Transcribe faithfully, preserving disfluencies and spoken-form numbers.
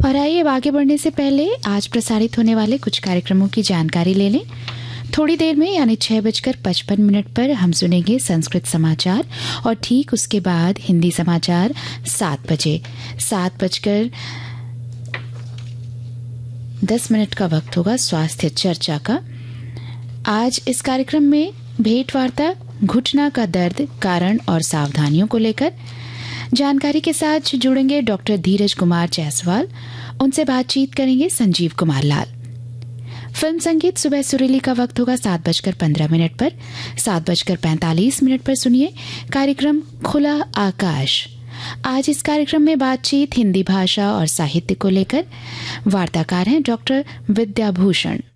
और आइए अब आगे बढ़ने से पहले आज प्रसारित होने वाले कुछ कार्यक्रमों की जानकारी ले लें। थोड़ी देर में यानी छह बजकर पचपन मिनट पर हम सुनेंगे संस्कृत समाचार और ठीक उसके बाद हिंदी समाचार सात बजे। सात बजकर दस मिनट का वक्त होगा स्वास्थ्य चर्चा का। आज इस कार्यक्रम में भेंट वार्ता घुटना का दर्द, कारण और सावधानियों को लेकर जानकारी के साथ जुड़ेंगे डॉक्टर धीरज कुमार जायसवाल। उनसे बातचीत करेंगे संजीव कुमार लाल। फिल्म संगीत सुबह सुरीली का वक्त होगा सात बजकर पंद्रह मिनट पर। सात बजकर पैंतालीस मिनट पर सुनिए कार्यक्रम खुला आकाश। आज इस कार्यक्रम में बातचीत हिंदी भाषा और साहित्य को लेकर। वार्ताकार हैं डॉक्टर विद्याभूषण।